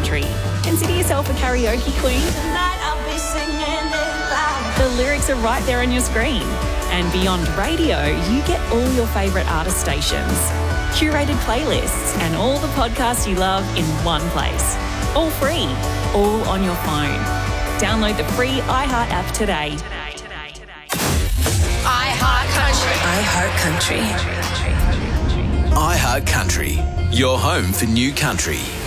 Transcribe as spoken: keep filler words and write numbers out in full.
country. Consider yourself a karaoke queen. Tonight I'll be singing it loud. The lyrics are right there on your screen. And beyond radio, you get all your favourite artist stations, curated playlists, and all the podcasts you love in one place. All free, all on your phone. Download the free iHeart app today. iHeart Country. iHeart Country. iHeart Country, your home for new country.